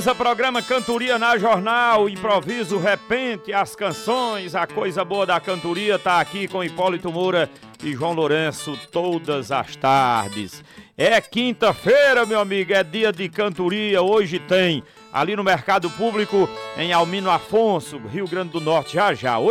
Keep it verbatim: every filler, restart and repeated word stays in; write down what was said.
Esse programa Cantoria na Jornal, improviso, repente, as canções, a coisa boa da cantoria tá aqui com Hipólito Moura e João Lourenço todas as tardes. É quinta-feira, meu amigo, é dia de cantoria, hoje tem ali no Mercado Público em Almino Afonso, Rio Grande do Norte, já já.